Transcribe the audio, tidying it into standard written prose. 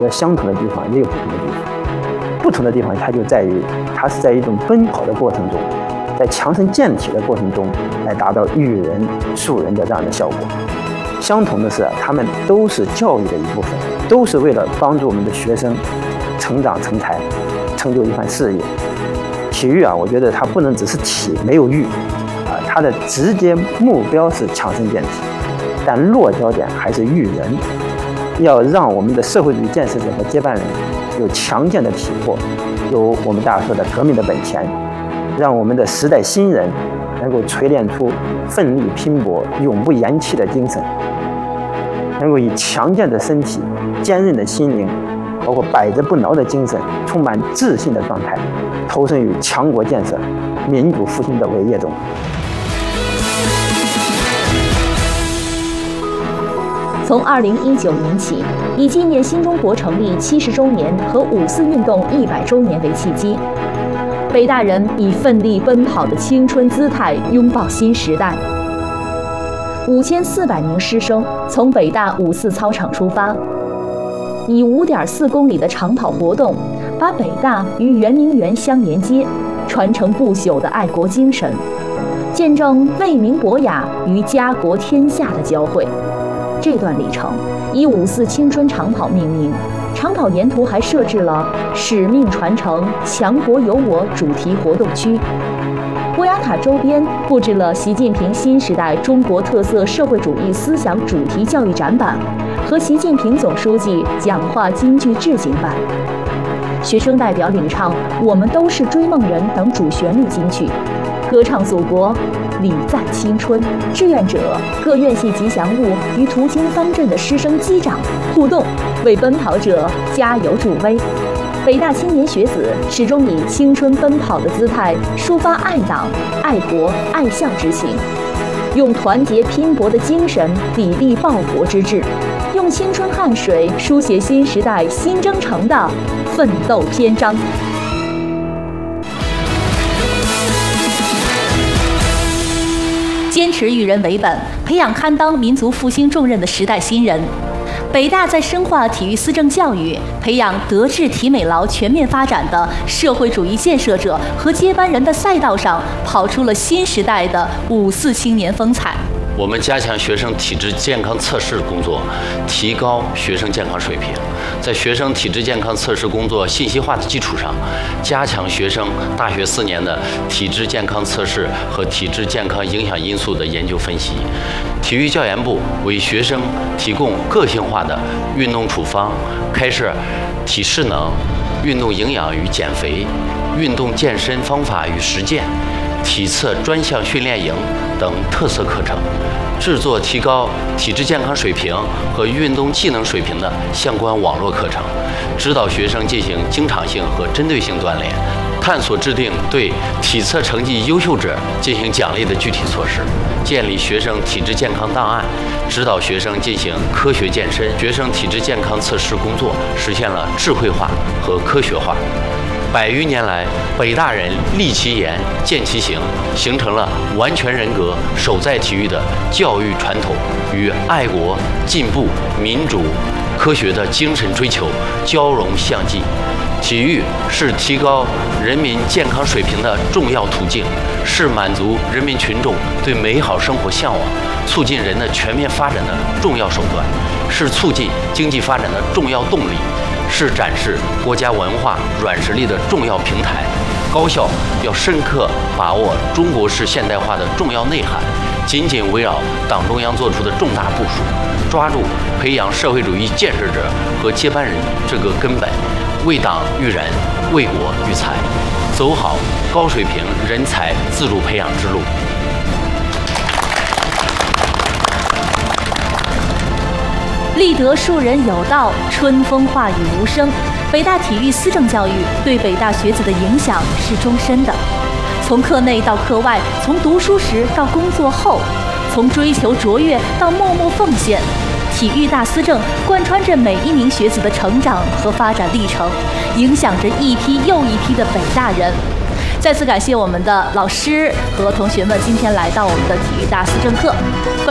相同的地方，也有不同的地方。不同的地方，它就在于它是在一种奔跑的过程中，在强身健体的过程中，来达到育人树人的这样的效果。相同的是，他们都是教育的一部分，都是为了帮助我们的学生成长成才，成就一番事业。体育我觉得它不能只是体没有育它的直接目标是强身健体，但落脚点还是育人。要让我们的社会主义建设者和接班人有强健的体魄，有我们大家说的革命的本钱，让我们的时代新人能够锤炼出奋力拼搏、永不言弃的精神，能够以强健的身体、坚韧的心灵，包括百折不挠的精神，充满自信的状态，投身于强国建设、民主复兴的伟业中。 从2019年起，以纪念新中国成立70周年和五四运动100周年为契机，北大人以奋力奔跑的青春姿态拥抱新时代。5400名师生从北大5四操场出发，以5.4公里的长跑活动，把北大与圆明园相连接，传承不朽的爱国精神，见证为民博雅与家国天下的交汇。这段里程以5四青春长跑命名，长跑沿途还设置了使命传承、强国有我主题活动区。博雅塔周边布置了习近平新时代中国特色社会主义思想主题教育展板和习近平总书记讲话金句致敬版。学生代表领唱《我们都是追梦人》等主旋律金曲，歌唱祖国，礼赞青春。志愿者、各院系吉祥物与途经方阵的师生击掌互动，为奔跑者加油助威。北大青年学子始终以青春奔跑的姿态抒发爱党、爱国、爱校之情，用团结拼搏的精神砥砺报国之志，用青春汗水书写新时代新征程的奋斗篇章。坚持育人为本，培养堪当民族复兴重任的时代新人。北大在深化体育思政教育，培养德智体美劳全面发展的社会主义建设者和接班人的赛道上，跑出了新时代的5四青年风采。 我们加强学生体质健康测试工作，提高学生健康水平。在学生体质健康测试工作信息化的基础上，加强学生大学4年的体质健康测试和体质健康影响因素的研究分析。体育教研部为学生提供个性化的运动处方，开设体适能、运动营养与减肥、运动健身方法与实践、体测专项训练营等特色课程，制作提高体质健康水平和运动技能水平的相关网络课程，指导学生进行经常性和针对性锻炼，探索制定对体测成绩优秀者进行奖励的具体措施，建立学生体质健康档案，指导学生进行科学健身。学生体质健康测试工作实现了智慧化和科学化。100余年来，北大人立其言、见其行，形成了完全人格、守在体育的教育传统与爱国、进步、民主、科学的精神追求交融相济。体育是提高人民健康水平的重要途径，是满足人民群众对美好生活向往、促进人的全面发展的重要手段，是促进经济发展的重要动力，是展示国家文化软实力的重要平台。高校要深刻把握中国式现代化的重要内涵，紧紧围绕党中央作出的重大部署，抓住培养社会主义建设者和接班人这个根本，为党育人，为国育才，走好高水平人才自主培养之路。 立德树人有道，春风化雨无声。北大体育思政教育对北大学子的影响是终身的，从课内到课外，从读书时到工作后，从追求卓越到默默奉献，体育大思政贯穿着每一名学子的成长和发展历程，影响着一批又一批的北大人。再次感谢我们的老师和同学们今天来到我们的体育大思政课。